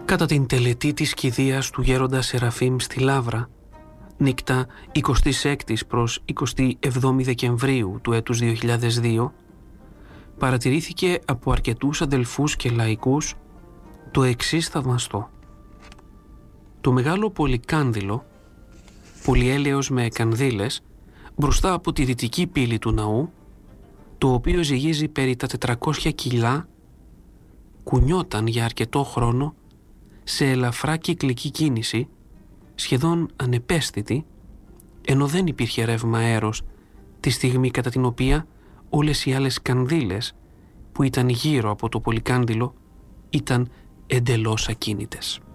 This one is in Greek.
Κατά την τελετή της κηδείας του γέροντα Σεραφείμ στη Λαύρα, νύκτα 26 προς 27 Δεκεμβρίου του έτους 2002, παρατηρήθηκε από αρκετούς αδελφούς και λαϊκούς το εξής θαυμαστό. Το μεγάλο πολυκάνδυλο, πολυέλαιος με κανδύλες, μπροστά από τη δυτική πύλη του ναού, το οποίο ζυγίζει περί τα 400 κιλά, κουνιόταν για αρκετό χρόνο σε ελαφρά κυκλική κίνηση, σχεδόν ανεπαίσθητη, ενώ δεν υπήρχε ρεύμα αέρος τη στιγμή κατά την οποία όλες οι άλλες κανδύλες που ήταν γύρω από το πολυκάνδυλο ήταν εντελώς ακίνητες.